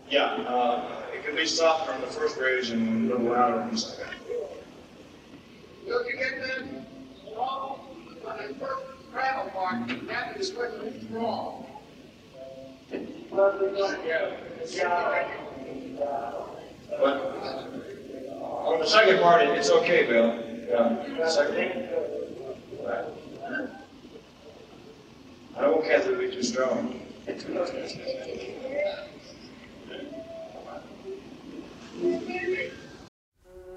Yeah, it can be softer on the first raise and a little louder on the second. Look, you get that wrong on the first rattle mark, that is what is wrong. But on the second part, it's okay, Bill. Yeah, second. Right. I don't want Kathy to be too strong.